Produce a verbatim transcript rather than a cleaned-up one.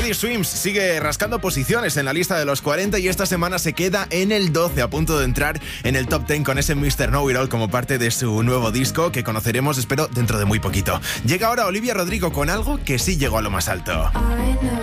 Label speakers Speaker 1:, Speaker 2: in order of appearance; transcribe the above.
Speaker 1: Teddy Swims sigue rascando posiciones en la lista de los cuarenta y esta semana se queda en el doce, a punto de entrar en el top diez con ese mister Know It All como parte de su nuevo disco que conoceremos, espero, dentro de muy poquito. Llega ahora Olivia Rodrigo con algo que sí llegó a lo más alto.